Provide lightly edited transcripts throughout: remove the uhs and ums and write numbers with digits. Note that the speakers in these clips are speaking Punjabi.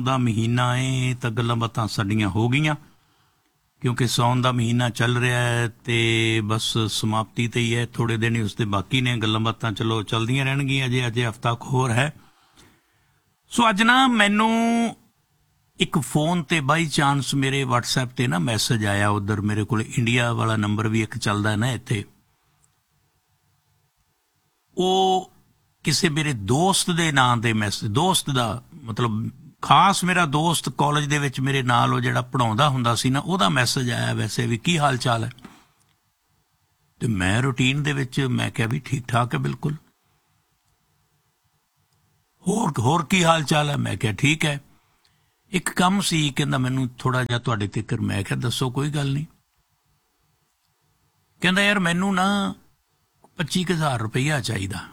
ਦਾ ਮਹੀਨਾ ਹੈ ਤਾਂ ਗੱਲਾਂ ਬਾਤਾਂ ਸਾਡੀਆਂ ਹੋ ਗਈਆਂ ਕਿਉਂਕਿ ਸਾਉਣ ਦਾ ਮਹੀਨਾ ਚੱਲ ਰਿਹਾ ਹੈ ਤੇ ਬਸ ਸਮਾਪਤੀ ਤੇ ਹੀ ਹੈ। ਥੋੜੇ ਦਿਨ ਹੀ ਉਸਦੇ ਬਾਕੀ ਨੇ। ਗੱਲਾਂ ਬਾਤਾਂ ਚਲੋ ਚੱਲਦੀਆਂ ਰਹਿਣਗੀਆਂ। ਅਜੇ ਹਫ਼ਤਾ ਹੋਰ ਹੈ। ਸੋ ਅੱਜ ਨਾ ਮੈਨੂੰ ਇੱਕ ਫੋਨ ਤੇ ਬਾਈ ਚਾਂਸ ਮੇਰੇ WhatsApp ਤੇ ਨਾ ਮੈਸੇਜ ਆਇਆ। ਉਧਰ ਮੇਰੇ ਕੋਲ ਇੰਡੀਆ ਵਾਲਾ ਨੰਬਰ ਵੀ ਇੱਕ ਚੱਲਦਾ ਨਾ ਇੱਥੇ। ਉਹ ਕਿਸੇ ਮੇਰੇ ਦੋਸਤ ਦੇ ਨਾਂ ਦੇ ਮੈਸੇਜ, ਦੋਸਤ ਦਾ ਮਤਲਬ ਖਾਸ ਮੇਰਾ ਦੋਸਤ ਕਾਲਜ ਦੇ ਵਿੱਚ ਮੇਰੇ ਨਾਲ ਉਹ ਜਿਹੜਾ ਪੜ੍ਹਾਉਂਦਾ ਹੁੰਦਾ ਸੀ ਨਾ, ਉਹਦਾ ਮੈਸੇਜ ਆਇਆ ਵੈਸੇ ਵੀ ਕੀ ਹਾਲ ਚਾਲ ਹੈ। ਤੇ ਮੈਂ ਰੂਟੀਨ ਦੇ ਵਿੱਚ ਮੈਂ ਕਿਹਾ ਵੀ ਠੀਕ ਠਾਕ ਹੈ ਬਿਲਕੁਲ। ਹੋਰ ਕੀ ਹਾਲ ਚਾਲ ਹੈ? ਮੈਂ ਕਿਹਾ ਠੀਕ ਹੈ। ਇੱਕ ਕੰਮ ਸੀ, ਕਹਿੰਦਾ ਮੈਨੂੰ ਥੋੜਾ ਜਿਹਾ ਤੁਹਾਡੇ ਤੱਕ। ਮੈਂ ਕਿਹਾ ਦੱਸੋ, ਕੋਈ ਗੱਲ ਨਹੀਂ। ਕਹਿੰਦਾ ਯਾਰ ਮੈਨੂੰ ਨਾ 25,000 ਰੁਪਈਆ ਚਾਹੀਦਾ।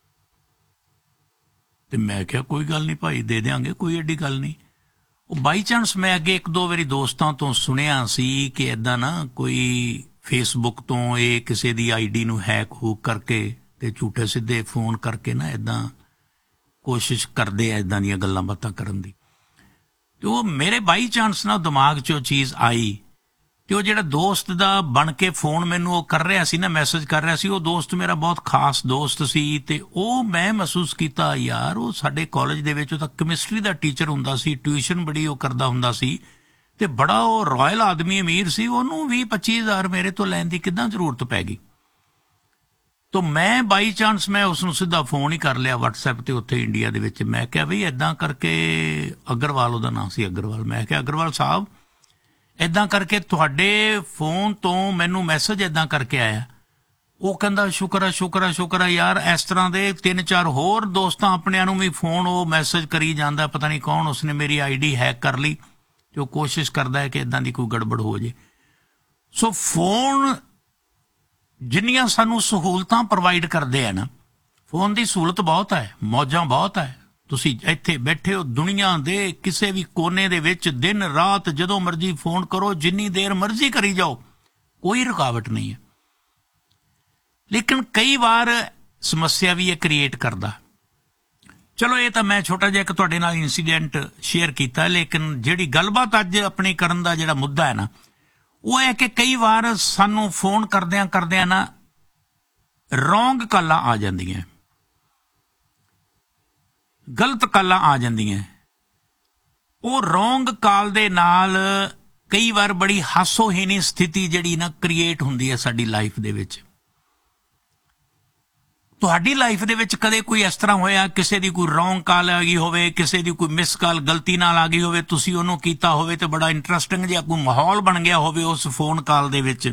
ਤੇ ਮੈਂ ਕਿਹਾ ਕੋਈ ਗੱਲ ਨਹੀਂ ਭਾਈ, ਦੇ ਦਿਆਂਗੇ, ਕੋਈ ਐਡੀ ਗੱਲ ਨਹੀਂ। ਉਹ ਬਾਈ ਚਾਂਸ ਮੈਂ ਅੱਗੇ ਇੱਕ ਦੋ ਵਾਰੀ ਦੋਸਤਾਂ ਤੋਂ ਸੁਣਿਆ ਸੀ ਕਿ ਇੱਦਾਂ ਨਾ ਕੋਈ ਫੇਸਬੁੱਕ ਤੋਂ ਇਹ ਕਿਸੇ ਦੀ ID ਨੂੰ ਹੈਕ ਹੂਕ ਕਰਕੇ ਤੇ ਝੂਠੇ ਸਿੱਧੇ ਫੋਨ ਕਰਕੇ ਨਾ ਇੱਦਾਂ ਕੋਸ਼ਿਸ਼ ਕਰਦੇ ਆ ਇੱਦਾਂ ਦੀਆਂ ਗੱਲਾਂ ਬਾਤਾਂ ਕਰਨ ਦੀ। ਤੇ ਉਹ ਮੇਰੇ ਬਾਈ ਚਾਂਸ ਨਾਲ ਦਿਮਾਗ 'ਚ ਉਹ ਚੀਜ਼ ਆਈ। ਤੇ ਉਹ ਜਿਹੜਾ ਦੋਸਤ ਦਾ ਬਣ ਕੇ ਫੋਨ ਮੈਨੂੰ ਉਹ ਕਰ ਰਿਹਾ ਸੀ ਨਾ, ਮੈਸੇਜ ਕਰ ਰਿਹਾ ਸੀ, ਉਹ ਦੋਸਤ ਮੇਰਾ ਬਹੁਤ ਖਾਸ ਦੋਸਤ ਸੀ। ਤੇ ਉਹ ਮੈਂ ਮਹਿਸੂਸ ਕੀਤਾ ਯਾਰ ਉਹ ਸਾਡੇ ਕਾਲਜ ਦੇ ਵਿੱਚ ਉਹ ਤਾਂ ਕੈਮਿਸਟਰੀ ਦਾ ਟੀਚਰ ਹੁੰਦਾ ਸੀ, ਟਿਊਸ਼ਨ ਬੜੀ ਉਹ ਕਰਦਾ ਹੁੰਦਾ ਸੀ ਤੇ ਬੜਾ ਉਹ ਰਾਇਲ ਆਦਮੀ, ਅਮੀਰ ਸੀ। ਉਹਨੂੰ 20-25,000 ਮੇਰੇ ਤੋਂ ਲੈਣ ਦੀ ਕਿੱਦਾਂ ਜ਼ਰੂਰਤ ਪੈ ਗਈ। ਤਾਂ ਮੈਂ ਬਾਈ ਚਾਂਸ ਮੈਂ ਉਸਨੂੰ ਸਿੱਧਾ ਫੋਨ ਹੀ ਕਰ ਲਿਆ WhatsApp ਤੇ ਉੱਥੇ ਇੰਡੀਆ ਦੇ ਵਿੱਚ। ਮੈਂ ਕਿਹਾ ਬਈ ਇੱਦਾਂ ਕਰਕੇ, ਅਗਰਵਾਲ ਉਹਦਾ ਨਾਂ ਸੀ, ਅਗਰਵਾਲ। ਮੈਂ ਕਿਹਾ ਅਗਰਵਾਲ ਸਾਹਿਬ ਇੱਦਾਂ ਕਰਕੇ ਤੁਹਾਡੇ ਫੋਨ ਤੋਂ ਮੈਨੂੰ ਮੈਸੇਜ ਇੱਦਾਂ ਕਰਕੇ ਆਇਆ। ਉਹ ਕਹਿੰਦਾ ਸ਼ੁਕਰ ਆ ਯਾਰ। ਇਸ ਤਰ੍ਹਾਂ ਦੇ 3-4 ਹੋਰ ਦੋਸਤਾਂ ਆਪਣਿਆਂ ਨੂੰ ਵੀ ਫੋਨ ਉਹ ਮੈਸੇਜ ਕਰੀ ਜਾਂਦਾ, ਪਤਾ ਨਹੀਂ ਕੌਣ ਉਸਨੇ ਮੇਰੀ ID ਹੈਕ ਕਰ ਲਈ ਤੇ ਉਹ ਕੋਸ਼ਿਸ਼ ਕਰਦਾ ਹੈ ਕਿ ਇੱਦਾਂ ਦੀ ਕੋਈ ਗੜਬੜ ਹੋ ਜੇ। ਸੋ ਫੋਨ ਜਿੰਨੀਆਂ ਸਾਨੂੰ ਸਹੂਲਤਾਂ ਪ੍ਰੋਵਾਈਡ ਕਰਦੇ ਆ ਨਾ, ਫੋਨ ਦੀ ਸਹੂਲਤ ਬਹੁਤ ਹੈ, ਮੌਜਾਂ ਬਹੁਤ ਹੈ। ਤੁਸੀਂ ਇੱਥੇ ਬੈਠੇ ਹੋ ਦੁਨੀਆ ਦੇ ਕਿਸੇ ਵੀ ਕੋਨੇ ਦੇ ਵਿੱਚ, ਦਿਨ ਰਾਤ ਜਦੋਂ ਮਰਜ਼ੀ ਫੋਨ ਕਰੋ, ਜਿੰਨੀ ਦੇਰ ਮਰਜ਼ੀ ਕਰੀ ਜਾਓ, ਕੋਈ ਰੁਕਾਵਟ ਨਹੀਂ ਹੈ। ਲੇਕਿਨ ਕਈ ਵਾਰ ਸਮੱਸਿਆ ਵੀ ਇਹ ਕ੍ਰੀਏਟ ਕਰਦਾ। ਚਲੋ ਇਹ ਤਾਂ ਮੈਂ ਛੋਟਾ ਜਿਹਾ ਇੱਕ ਤੁਹਾਡੇ ਨਾਲ ਇੰਸੀਡੈਂਟ ਸ਼ੇਅਰ ਕੀਤਾ। ਲੇਕਿਨ ਜਿਹੜੀ ਗੱਲਬਾਤ ਅੱਜ ਆਪਣੀ ਕਰਨ ਦਾ ਜਿਹੜਾ ਮੁੱਦਾ ਹੈ ਨਾ, ਉਹ ਹੈ ਕਿ ਕਈ ਵਾਰ ਸਾਨੂੰ ਫੋਨ ਕਰਦਿਆਂ ਨਾ ਰੋਂਗ ਕਾਲਾਂ ਆ ਜਾਂਦੀਆਂ, ਗਲਤ ਕਾਲਾਂ ਆ ਜਾਂਦੀਆਂ। ਉਹ ਰੋਂਗ ਕਾਲ ਦੇ ਨਾਲ ਕਈ ਵਾਰ ਬੜੀ ਹਾਸੋਹੀਣੀ ਸਥਿਤੀ ਜਿਹੜੀ ਨਾ ਕ੍ਰੀਏਟ ਹੁੰਦੀ ਹੈ ਸਾਡੀ ਲਾਈਫ ਦੇ ਵਿੱਚ। ਤੁਹਾਡੀ ਲਾਈਫ ਦੇ ਵਿੱਚ ਕਦੇ ਕੋਈ ਇਸ ਤਰ੍ਹਾਂ ਹੋਇਆ, ਕਿਸੇ ਦੀ ਕੋਈ ਰੋਂਗ ਕਾਲ ਆ ਗਈ ਹੋਵੇ, ਕਿਸੇ ਦੀ ਕੋਈ ਮਿਸ ਕਾਲ ਗਲਤੀ ਨਾਲ ਆ ਗਈ ਹੋਵੇ, ਤੁਸੀਂ ਉਹਨੂੰ ਕੀਤਾ ਹੋਵੇ ਤੇ ਬੜਾ ਇੰਟਰਸਟਿੰਗ ਜਿਹਾ ਕੋਈ ਮਾਹੌਲ ਬਣ ਗਿਆ ਹੋਵੇ ਉਸ ਫੋਨ ਕਾਲ ਦੇ ਵਿੱਚ?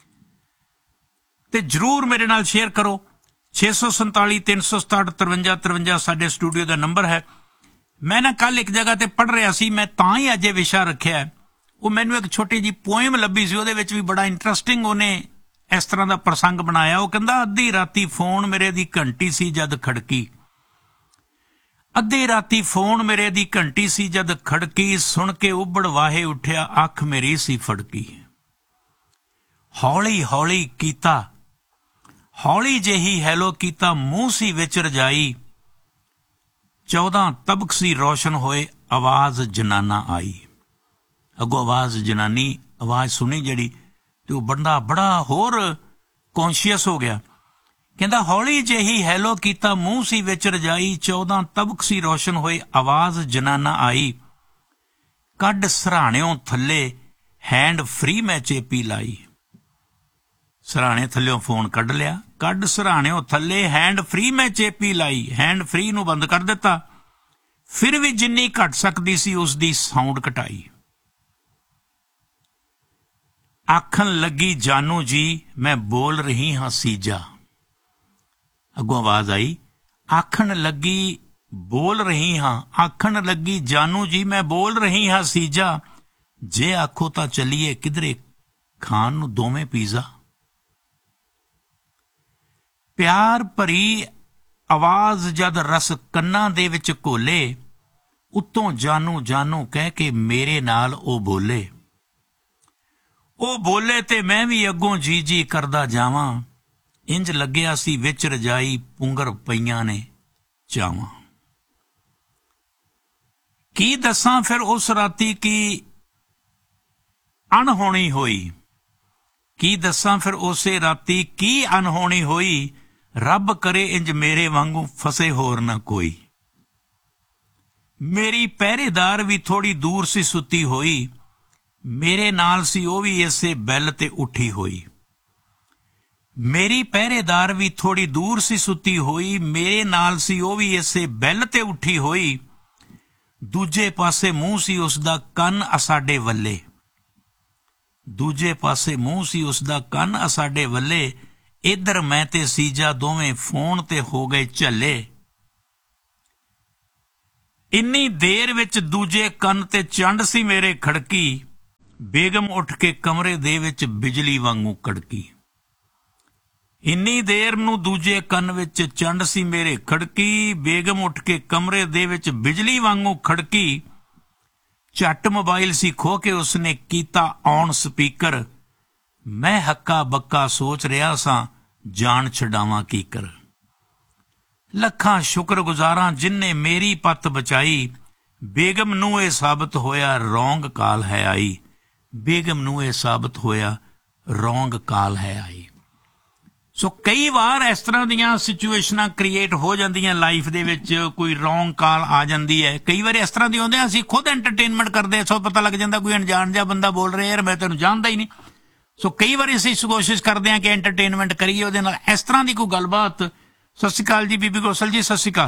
ਤੇ ਜ਼ਰੂਰ ਮੇਰੇ ਨਾਲ ਸ਼ੇਅਰ ਕਰੋ। 647 367 53 53 ਸਾਡੇ ਸਟੂਡੀਓ ਦਾ ਨੰਬਰ ਹੈ। ਮੈਂ ਨਾ ਕੱਲ ਇੱਕ ਜਗ੍ਹਾ ਤੇ ਪੜ੍ਹ ਰਿਹਾ ਸੀ, ਮੈਂ ਤਾਂ ਹੀ ਅੱਜ ਇਹ ਵਿਸ਼ਾ ਰੱਖਿਆ। ਉਹ ਮੈਨੂੰ ਇੱਕ ਛੋਟੀ ਜਿਹੀ ਪੋਇਮ ਲੱਭੀ ਸੀ, ਉਹਦੇ ਵਿੱਚ ਵੀ ਬੜਾ ਇੰਟਰਸਟਿੰਗ ਉਹਨੇ ਇਸ ਤਰ੍ਹਾਂ ਦਾ ਪ੍ਰਸੰਗ ਬਣਾਇਆ। ਉਹ ਕਹਿੰਦਾ ਅੱਧੀ ਰਾਤੀ ਫੋਨ ਮੇਰੇ ਦੀ ਘੰਟੀ ਸੀ ਜਦ ਖੜਕੀ, ਅੱਧੀ ਰਾਤੀ ਫੋਨ ਮੇਰੇ ਦੀ ਘੰਟੀ ਸੀ ਜਦ ਖੜਕੀ, ਸੁਣ ਕੇ ਉਬੜ ਵਾਹੇ ਉੱਠਿਆ ਅੱਖ ਮੇਰੀ ਸੀ ਫੜਕੀ। ਹੌਲੀ ਹੌਲੀ ਕੀਤਾ, ਹੌਲੀ ਜਿਹੀ ਹੈਲੋ ਕੀਤਾ, ਮੂੰਹ ਸੀ ਵਿੱਚ ਰਜਾਈ, 14 ਤਬਕ ਸੀ ਰੋਸ਼ਨ ਹੋਏ, ਆਵਾਜ਼ ਜਨਾਨਾ ਆਈ। ਅੱਗੋਂ ਆਵਾਜ਼ ਜਨਾਨੀ ਆਵਾਜ਼ ਸੁਣੀ ਜਿਹੜੀ, ਤੇ ਉਹ ਬੰਦਾ ਬੜਾ ਹੋਰ ਕੌਨਸ਼ੀਅਸ ਹੋ ਗਿਆ। ਕਹਿੰਦਾ ਹੌਲੀ ਜਿਹੀ ਹੈਲੋ ਕੀਤਾ, ਮੂੰਹ ਸੀ ਵਿੱਚ ਰਜਾਈ, 14 ਤਬਕ ਸੀ ਰੋਸ਼ਨ ਹੋਏ, ਆਵਾਜ਼ ਜਨਾਨਾ ਆਈ, ਕੱਢ ਸਰਾਣਿਓਂ ਥੱਲੇ ਹੈਂਡ ਫਰੀ ਮੈਂ ਚੇਪੀ ਲਾਈ। ਸਰਾਣੇ ਥੱਲਿਓਂ ਫੋਨ ਕੱਢ ਲਿਆ, ਕੱਢ ਸਰਾਣਿਓਂ ਥੱਲੇ ਹੈਂਡ ਫਰੀ ਮੈਂ ਚੇਪੀ ਲਾਈ, ਹੈਂਡ ਫਰੀ ਨੂੰ ਬੰਦ ਕਰ ਦਿੱਤਾ, ਫਿਰ ਵੀ ਜਿੰਨੀ ਘਟ ਸਕਦੀ ਸੀ ਉਸ ਦੀ ਸਾਊਂਡ ਘਟਾਈ। ਆਖਣ ਲੱਗੀ ਜਾਨੂ ਜੀ ਮੈਂ ਬੋਲ ਰਹੀ ਹਾਂ ਸੀਜਾ। ਅੱਗੋਂ ਆਵਾਜ਼ ਆਈ, ਆਖਣ ਲੱਗੀ ਬੋਲ ਰਹੀ ਹਾਂ, ਆਖਣ ਲੱਗੀ ਜਾਨੂ ਜੀ ਮੈਂ ਬੋਲ ਰਹੀ ਹਾਂ ਸੀਜਾ, ਜੇ ਆਖੋ ਤਾਂ ਚੱਲੀਏ ਕਿਧਰੇ ਖਾਣ ਨੂੰ ਦੋਵੇਂ ਪੀਜ਼ਾ। ਪਿਆਰ ਭਰੀ ਆਵਾਜ਼ ਜਦ ਰਸ ਕੰਨਾਂ ਦੇ ਵਿੱਚ ਘੋਲੇ, ਉੱਤੋਂ ਜਾਨੂ ਜਾਨੂ ਕਹਿ ਕੇ ਮੇਰੇ ਨਾਲ ਉਹ ਬੋਲੇ। ਉਹ ਬੋਲੇ ਤੇ ਮੈਂ ਵੀ ਅੱਗੋਂ ਜੀ ਜੀ ਕਰਦਾ ਜਾਵਾਂ, ਇੰਜ ਲੱਗਿਆ ਸੀ ਵਿੱਚ ਰਜਾਈ ਪੁੰਗਰ ਪਈਆਂ ਨੇ ਚਾਵਾਂ। ਕੀ ਦੱਸਾਂ ਫਿਰ ਉਸ ਰਾਤੀ ਕੀ ਅਣਹੋਣੀ ਹੋਈ, ਕੀ ਦੱਸਾਂ ਫਿਰ ਉਸੇ ਰਾਤੀ ਕੀ ਅਣਹੋਣੀ ਹੋਈ। ਰੱਬ ਕਰੇ ਇੰਜ ਮੇਰੇ ਵਾਂਗੂ ਫਸੇ ਹੋਰ ਨਾ ਕੋਈ। ਮੇਰੀ ਪਹਿਰੇਦਾਰ ਵੀ ਥੋੜੀ ਦੂਰ ਸੀ ਸੁੱਤੀ ਹੋਈ, ਮੇਰੇ ਨਾਲ ਸੀ ਉਹ ਵੀ ਇਸੇ ਬੈਲ ਤੇ ਉੱਠੀ ਹੋਈ। ਮੇਰੀ ਪਹਿਰੇਦਾਰ ਵੀ ਥੋੜੀ ਦੂਰ ਸੀ ਸੁੱਤੀ ਹੋਈ, ਮੇਰੇ ਨਾਲ ਸੀ ਉਹ ਵੀ ਇਸੇ ਬੈਲ ਤੇ ਉੱਠੀ ਹੋਈ। ਦੂਜੇ ਪਾਸੇ ਮੂੰਹ ਸੀ ਉਸਦਾ ਕੰਨ ਅਸਾਡੇ ਵੱਲੇ, ਦੂਜੇ ਪਾਸੇ ਮੂੰਹ ਸੀ ਉਸਦਾ ਕੰਨ ਅਸਾਡੇ ਵੱਲੇ। ਇੱਧਰ ਮੈਂ ਤੇ ਸੀਜਾ ਦੋਵੇਂ ਫੋਨ ਤੇ ਹੋ ਗਏ ਝੱਲੇ। ਇੰਨੀ ਦੇਰ ਵਿੱਚ ਦੂਜੇ ਕੰਨ ਤੇ ਚੰਡ ਸੀ ਮੇਰੇ ਖੜਕੀ, ਬੇਗਮ ਉੱਠ ਕੇ ਕਮਰੇ ਦੇ ਵਿੱਚ ਬਿਜਲੀ ਵਾਂਗੂ ਕੜਕੀ। ਇੰਨੀ ਦੇਰ ਨੂੰ ਦੂਜੇ ਕੰਨ ਵਿੱਚ ਚੰਡ ਸੀ ਮੇਰੇ ਖੜਕੀ, ਬੇਗਮ ਉੱਠ ਕੇ ਕਮਰੇ ਦੇ ਵਿੱਚ ਬਿਜਲੀ ਵਾਂਗੂ ਖੜਕੀ। ਝੱਟ ਮੋਬਾਈਲ ਸੀ ਖੋ ਕੇ ਉਸਨੇ ਕੀਤਾ ਔਨ ਸਪੀਕਰ। ਮੈਂ ਹੱਕਾ ਬੱਕਾ ਸੋਚ ਰਿਹਾ ਸਾਂ ਜਾਨ ਛਡਾਵਾਂ ਕੀਕਰ। ਲੱਖਾਂ ਸ਼ੁਕਰਗੁਜ਼ਾਰਾਂ ਜਿਨਨੇ ਮੇਰੀ ਪੱਤ ਬਚਾਈ, ਬੇਗਮ ਨੂੰ ਇਹ ਸਾਬਤ ਹੋਇਆ ਰੌਂਗ ਕਾਲ ਹੈ ਆਈ, ਬੇਗਮ ਨੂੰ ਇਹ ਸਾਬਤ ਹੋਇਆ ਰੌਂਗ ਕਾਲ ਹੈ ਆਈ। ਸੋ ਕਈ ਵਾਰ ਇਸ ਤਰ੍ਹਾਂ ਦੀਆਂ ਸਿਚੁਏਸ਼ਨਾਂ ਕ੍ਰੀਏਟ ਹੋ ਜਾਂਦੀਆਂ ਲਾਈਫ ਦੇ ਵਿੱਚ, ਕੋਈ ਰੌਂਗ ਕਾਲ ਆ ਜਾਂਦੀ ਹੈ। ਕਈ ਵਾਰ ਇਸ ਤਰ੍ਹਾਂ ਦੀ ਆਉਂਦੇ ਅਸੀਂ ਖੁਦ ਐਂਟਰਟੇਨਮੈਂਟ ਕਰਦੇ, ਸੋ ਪਤਾ ਲੱਗ ਜਾਂਦਾ ਕੋਈ ਅਣਜਾਣ ਜਿਹਾ ਬੰਦਾ ਬੋਲ ਰਿਹਾ, ਯਾਰ ਮੈਂ ਤੈਨੂੰ ਜਾਣਦਾ ਹੀ ਨਹੀਂ। ਸੋ ਕਈ ਵਾਰ ਅਸੀਂ ਕੋਸ਼ਿਸ਼ ਕਰਦੇ ਹਾਂ ਕਿ ਐਂਟਰਟੇਨਮੈਂਟ ਕਰੀਏ ਉਹਦੇ ਨਾਲ। ਇਸ ਤਰ੍ਹਾਂ ਦੀ ਕੋਈ ਗੱਲਬਾਤ। ਸਤਿ ਸ਼੍ਰੀ ਅਕਾਲ ਜੀ ਬੀਬੀ ਗੋਸਲ ਜੀ, ਸਤਿ ਸ਼੍ਰੀ ਅਕਾਲ।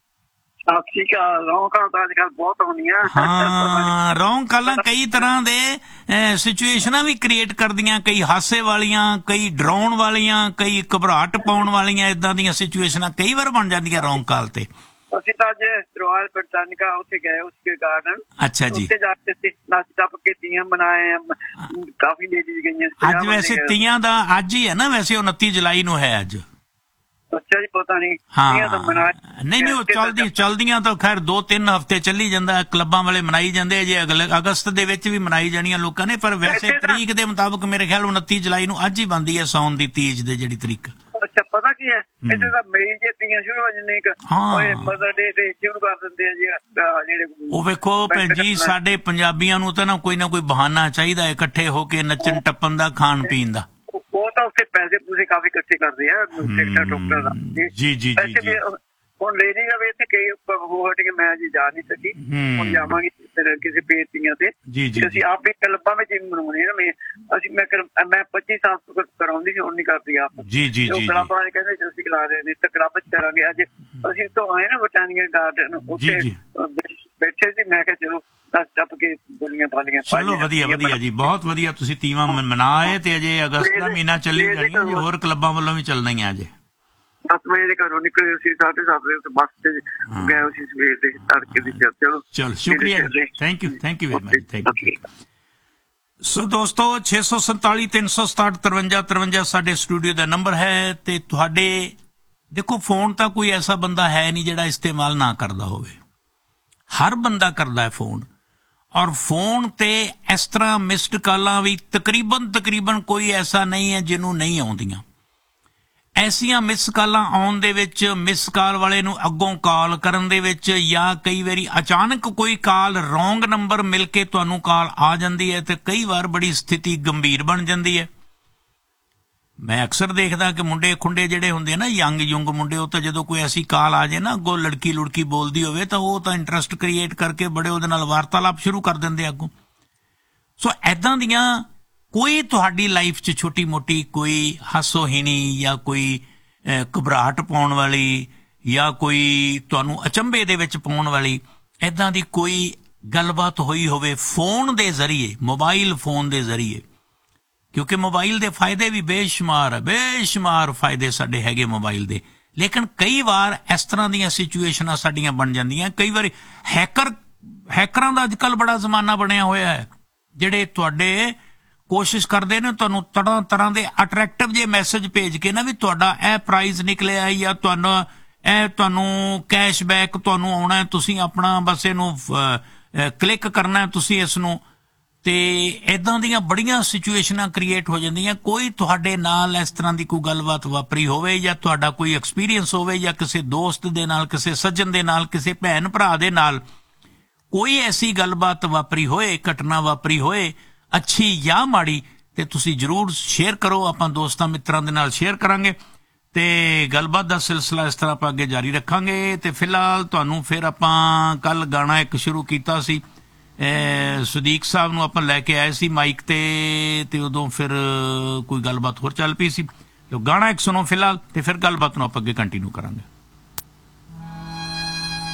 ਸਤਿ ਸ਼੍ਰੀ ਅਕਾਲ। ਰੌਂਗ ਕਾਲ ਤਾਂ ਅੱਜ ਕੱਲ ਬਹੁਤ ਹੁੰਦੀਆਂ। ਹਾਂ, ਰੌਂਗ ਕਾਲਾਂ ਕਈ ਤਰ੍ਹਾਂ ਦੇ ਸਿਚੁਏਸ਼ਨਾਂ ਵੀ ਕ੍ਰੀਏਟ ਕਰਦੀਆਂ, ਕਈ ਹਾਸੇ ਵਾਲੀਆਂ, ਕਈ ਡਰਾਉਣ ਵਾਲੀਆਂ, ਕਈ ਘਬਰਾਹਟ ਪਾਉਣ ਵਾਲੀਆਂ। ਏਦਾਂ ਦੀਆਂ ਸਿਚੁਏਸ਼ਨਾਂ ਕਈ ਵਾਰ ਬਣ ਜਾਂਦੀਆਂ ਰੌਂਗ ਕਾਲ ਤੇ। ਅਸੀਂ ਤਾਂ ਅੱਜ ਰੋਇਲ ਬ੍ਰਿਟਾਨੀਕਾ ਉੱਥੇ ਗਏ, ਉਸਕੇ ਗਾਰਡਨ। ਅੱਛਾ ਜੀ। ਉੱਥੇ ਜਾ ਕੇ ਨੱਚ ਟੱਪ ਕੇ ਤੀਆਂ ਮਨਾਏ, ਕਾਫੀ ਲੇਡੀਜ਼ ਗਈਆਂ। ਅੱਜ ਵੈਸੇ ਤੀਆਂ ਦਾ ਅੱਜ ਹੀ ਹੈ ਨਾ, ਵੈਸੇ 29 ਜੁਲਾਈ ਨੂੰ ਹੈ ਅੱਜ। ਅੱਛਾ ਜੀ, ਪਤਾ ਨਹੀਂ। ਹਾਂ, ਨਹੀਂ ਉਹ ਚਲਦੀਆਂ ਤਾਂ ਖੈਰ 2-3 ਹਫ਼ਤੇ ਚੱਲੀ ਜਾਂਦਾ, ਕਲੱਬਾਂ ਵਾਲੇ ਮਨਾਈ ਜਾਂਦੇ ਜੇ। ਅਗਸਤ ਦੇ ਵਿੱਚ ਵੀ ਮਨਾਈ ਜਾਣੀਆਂ ਲੋਕਾਂ ਨੇ, ਪਰ ਵੈਸੇ ਤਰੀਕ ਦੇ ਮੁਤਾਬਕ ਮੇਰੇ ਖਿਆਲ 29 ਜੁਲਾਈ ਨੂੰ ਅੱਜ ਹੀ ਬਣਦੀ ਹੈ ਸਾਉਣ ਦੀ ਤੀਜ ਦੇ ਜਿਹੜੀ ਤਰੀਕ। ਅੱਛਾ, ਪਤਾ ਕੀ ਹੈ, ਇੱਥੇ ਤਾਂ ਮਈ ਦੀਆਂ ਤੀਆਂ ਸ਼ੁਰੂ ਹੋ ਜਾਂਦੀਆਂ, ਮਦਰ ਡੇ ਤੇ ਸ਼ੁਰੂ ਕਰ ਦਿੰਦੇ ਆ ਜਿਹੜੇ। ਉਹ ਵੇਖੋ ਭੈਣ ਜੀ, ਸਾਡੇ ਪੰਜਾਬੀਆਂ ਨੂੰ ਤਾਂ ਨਾ ਕੋਈ ਬਹਾਨਾ ਚਾਹੀਦਾ ਇਕੱਠੇ ਹੋ ਕੇ ਨੱਚਣ ਟੱਪਣ ਦਾ, ਖਾਣ ਪੀਣ ਦਾ। ਉਹ ਤਾਂ ਉੱਥੇ ਪੈਸੇ ਪੂਸੇ ਕਾਫੀ ਇਕੱਠੇ ਕਰਦੇ ਆ ਟਿਕਟਾਂ ਟੁਕਟਾਂ ਦਾ। ਜੀ ਜੀ ਜੀ। ਹੁਣ ਲੇਡੀ ਦਾ ਵੀ ਇੱਥੇ ਕਈ ਹੋ ਹਟ ਕੇ ਮੈਂ ਜੀ ਜਾ ਨਹੀਂ ਸਕੀ। ਹੁਣ ਜਾਵਾਂਗੇ ਕਿਸੇ ਪੇਟੀਆਂ ਤੇ। ਅਸੀਂ ਆਪੇ ਕਲੱਬਾਂ ਵਿੱਚ ਮਨਾਉਣੇ ਨਾ। ਮੈਂ 25 ਸਾਲ ਤੋਂ ਕਰਾਉਂਦੀ ਸੀ, ਹੁਣ ਨਹੀਂ ਕਰਦੀ ਆਪ। ਕਲੱਬ ਵਾਲੇ ਕਹਿੰਦੇ ਅਸੀਂ ਕਰਾ ਰਹੇ ਨੇ, ਤਾਂ ਕਲੱਬ ਚ ਕਰਾਂਗੇ। ਅੱਜ ਅਸੀਂ ਤੋਂ ਆਏ ਨਾ ਬਟਾਨੀਆ ਗਾਰਡਨ, ਉੱਥੇ ਬੈਠੇ ਸੀ। ਮੈਂ ਕਿਹਾ ਚਲੋ ਟੱਪ ਕੇ ਗੋਲੀਆਂ ਪਾਲੀਆਂ। ਚਲੋ ਵਧੀਆ ਜੀ, ਬਹੁਤ ਵਧੀਆ। ਤੁਸੀਂ ਤੀਵਾਂ ਮਨਾਏ ਤੇ ਅਜੇ ਅਗਸਤ ਦਾ ਮਹੀਨਾ ਚੱਲੀ ਜਾਣੀ, ਹੋਰ ਕਲੱਬਾਂ ਵੱਲੋਂ ਵੀ ਚੱਲਣਾ ਹੀ ਆ ਅਜੇ। 7 ਵਜੇ ਦੇ ਘਰੋਂ ਨਿਕਲੇ ਸੀ, 7:30 ਵਜੇ ਬੱਸ ਤੇ ਗਏ ਸੀ ਸਵੇਰ ਦੇ ਤੜਕੇ ਦੀ। ਚਲੋ ਸ਼ੁਕਰੀਆ ਜੀ, thank you very much, thank you. ਸੋ ਦੋਸਤੋ, 647 367 53 53 ਸਾਡੇ ਸਟੂਡੀਓ ਦਾ ਨੰਬਰ ਹੈ। ਤੇ ਤੁਹਾਡੇ ਦੇਖੋ, ਫੋਨ ਤਾਂ ਕੋਈ ਐਸਾ ਬੰਦਾ ਹੈ ਨਹੀਂ ਜਿਹੜਾ ਇਸਤੇਮਾਲ ਨਾ ਕਰਦਾ ਹੋਵੇ। ਹਰ ਬੰਦਾ ਕਰਦਾ ਹੈ ਫੋਨ। ਔਰ ਫੋਨ ਤੇ ਇਸ ਤਰ੍ਹਾਂ ਮਿਸਡ ਕਾਲਾਂ ਵੀ ਤਕਰੀਬਨ ਕੋਈ ਐਸਾ ਨਹੀਂ ਹੈ ਜਿਹਨੂੰ ਨਹੀਂ ਆਉਂਦੀਆਂ। ਐਸੀਆਂ ਮਿਸ ਕਾਲਾਂ ਆਉਣ ਦੇ ਵਿੱਚ, ਮਿਸ ਕਾਲ ਵਾਲੇ ਨੂੰ ਅੱਗੋਂ ਕਾਲ ਕਰਨ ਦੇ ਵਿੱਚ, ਜਾਂ ਕਈ ਵਾਰੀ ਅਚਾਨਕ ਕੋਈ ਕਾਲ ਰੌਂਗ ਨੰਬਰ ਮਿਲ ਕੇ ਤੁਹਾਨੂੰ ਕਾਲ ਆ ਜਾਂਦੀ ਹੈ, ਤੇ ਕਈ ਵਾਰ ਬੜੀ ਸਥਿਤੀ ਗੰਭੀਰ ਬਣ ਜਾਂਦੀ ਹੈ। ਮੈਂ ਅਕਸਰ ਦੇਖਦਾ ਕਿ ਮੁੰਡੇ ਖੁੰਡੇ ਜਿਹੜੇ ਹੁੰਦੇ ਨਾ, ਯੰਗ ਮੁੰਡੇ, ਉਹ ਤਾਂ ਜਦੋਂ ਕੋਈ ਐਸੀ ਕਾਲ ਆ ਜਾਏ ਨਾ, ਅੱਗੋਂ ਲੜਕੀ ਲੁੜਕੀ ਬੋਲਦੀ ਹੋਵੇ, ਤਾਂ ਉਹ ਤਾਂ ਇੰਟਰਸਟ ਕ੍ਰੀਏਟ ਕਰਕੇ ਬੜੇ ਉਹਦੇ ਨਾਲ ਵਾਰਤਾਲਾਪ ਸ਼ੁਰੂ ਕਰ ਦਿੰਦੇ ਅੱਗੋਂ। ਸੋ ਐਦਾਂ ਦੀਆਂ ਕੋਈ ਤੁਹਾਡੀ ਲਾਈਫ 'ਚ ਛੋਟੀ ਮੋਟੀ ਕੋਈ ਹਾਸੋਹੀਣੀ ਜਾਂ ਕੋਈ ਘਬਰਾਹਟ ਪਾਉਣ ਵਾਲੀ ਜਾਂ ਕੋਈ ਤੁਹਾਨੂੰ ਅਚੰਭੇ ਦੇ ਵਿੱਚ ਪਾਉਣ ਵਾਲੀ ਐਦਾਂ ਦੀ ਕੋਈ ਗੱਲਬਾਤ ਹੋਈ ਹੋਵੇ ਫੋਨ ਦੇ ਜ਼ਰੀਏ, ਮੋਬਾਈਲ ਫੋਨ ਦੇ ਜ਼ਰੀਏ, ਕਿਉਂਕਿ ਮੋਬਾਈਲ ਦੇ ਫਾਇਦੇ ਵੀ ਬੇਸ਼ੁਮਾਰ ਫਾਇਦੇ ਸਾਡੇ ਹੈਗੇ ਮੋਬਾਈਲ ਦੇ। ਲੇਕਿਨ ਕਈ ਵਾਰ ਇਸ ਤਰ੍ਹਾਂ ਦੀਆਂ ਸਿਚੁਏਸ਼ਨਾਂ ਸਾਡੀਆਂ ਬਣ ਜਾਂਦੀਆਂ। ਕਈ ਵਾਰੀ ਹੈਕਰਾਂ ਦਾ ਅੱਜ ਕੱਲ੍ਹ ਬੜਾ ਜ਼ਮਾਨਾ ਬਣਿਆ ਹੋਇਆ ਹੈ, ਜਿਹੜੇ ਤੁਹਾਡੇ ਕੋਸ਼ਿਸ਼ ਕਰਦੇ ਨੇ ਤੁਹਾਨੂੰ ਤਰ੍ਹਾਂ ਦੇ ਅਟਰੈਕਟਿਵ ਜਿਹੇ ਮੈਸੇਜ ਭੇਜ ਕੇ ਨਾ, ਵੀ ਤੁਹਾਡਾ ਇਹ ਪ੍ਰਾਈਜ਼ ਨਿਕਲਿਆ ਜਾਂ ਤੁਹਾਨੂੰ ਕੈਸ਼ਬੈਕ ਤੁਹਾਨੂੰ ਆਉਣਾ, ਤੁਸੀਂ ਆਪਣਾ ਬਸ ਇਹਨੂੰ ਕਲਿੱਕ ਕਰਨਾ ਤੁਸੀਂ ਇਸ ਨੂੰ। ਤੇ ਇੱਦਾਂ ਦੀਆਂ ਬੜੀਆਂ ਸਿਚੁਏਸ਼ਨਾਂ ਕ੍ਰੀਏਟ ਹੋ ਜਾਂਦੀਆਂ। ਕੋਈ ਤੁਹਾਡੇ ਨਾਲ ਇਸ ਤਰ੍ਹਾਂ ਦੀ ਕੋਈ ਗੱਲਬਾਤ ਵਾਪਰੀ ਹੋਵੇ, ਜਾਂ ਤੁਹਾਡਾ ਕੋਈ ਐਕਸਪੀਰੀਅੰਸ ਹੋਵੇ, ਜਾਂ ਕਿਸੇ ਦੋਸਤ ਦੇ ਨਾਲ, ਕਿਸੇ ਸੱਜਣ ਦੇ ਨਾਲ, ਕਿਸੇ ਭੈਣ ਭਰਾ ਦੇ ਨਾਲ ਕੋਈ ਐਸੀ ਗੱਲਬਾਤ ਵਾਪਰੀ ਹੋਏ, ਘਟਨਾ ਵਾਪਰੀ ਹੋਏ, ਅੱਛੀ ਜਾਂ ਮਾੜੀ, ਤੇ ਤੁਸੀਂ ਜ਼ਰੂਰ ਸ਼ੇਅਰ ਕਰੋ। ਆਪਾਂ ਦੋਸਤਾਂ ਮਿੱਤਰਾਂ ਦੇ ਨਾਲ ਸ਼ੇਅਰ ਕਰਾਂਗੇ ਤੇ ਗੱਲਬਾਤ ਦਾ ਸਿਲਸਿਲਾ ਇਸ ਤਰ੍ਹਾਂ ਆਪਾਂ ਅੱਗੇ ਜਾਰੀ ਰੱਖਾਂਗੇ। ਤੇ ਫਿਲਹਾਲ ਤੁਹਾਨੂੰ ਫਿਰ ਆਪਾਂ ਕੱਲ ਗਾਣਾ ਇੱਕ ਸ਼ੁਰੂ ਕੀਤਾ ਸੀ, ਸਦੀਕ ਸਾਹਿਬ ਨੂੰ ਆਪਾਂ ਲੈ ਕੇ ਆਏ ਸੀ ਮਾਈਕ ਤੇ ਉਦੋਂ ਫਿਰ ਕੋਈ ਗੱਲਬਾਤ ਹੋਰ ਚੱਲ ਪਈ ਸੀ। ਗਾਣਾ ਇੱਕ ਸੁਣੋ ਫਿਲਹਾਲ, ਤੇ ਫਿਰ ਗੱਲਬਾਤ ਨੂੰ ਆਪਾਂ ਅੱਗੇ ਕੰਟੀਨਿਊ ਕਰਾਂਗੇ।